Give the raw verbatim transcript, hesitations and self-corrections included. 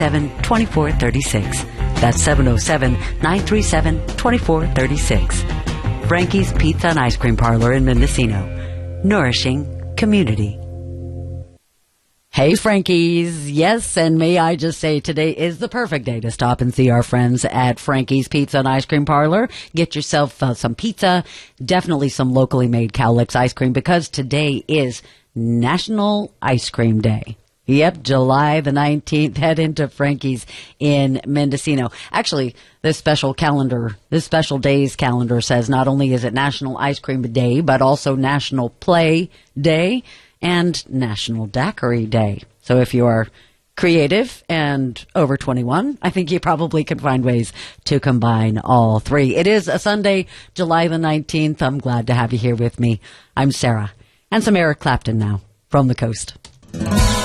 twenty-four thirty-six. That's seven oh seven, nine three seven, two four three six. Frankie's Pizza and Ice Cream Parlor in Mendocino. Nourishing community. Hey, Frankie's. Yes, and may I just say today is the perfect day to stop and see our friends at Frankie's Pizza and Ice Cream Parlor. Get yourself uh, some pizza, definitely some locally made Cowlicks ice cream, because today is National Ice Cream Day. Yep, July the nineteenth. Head into Frankie's in Mendocino. Actually, this special calendar, this special day's calendar says not only is it National Ice Cream Day, but also National Play Day and National Daiquiri Day. So if you are creative and over twenty-one, I think you probably can find ways to combine all three. It is a Sunday, July the nineteenth. I'm glad to have you here with me. I'm Sarah. And some Eric Clapton now from the coast.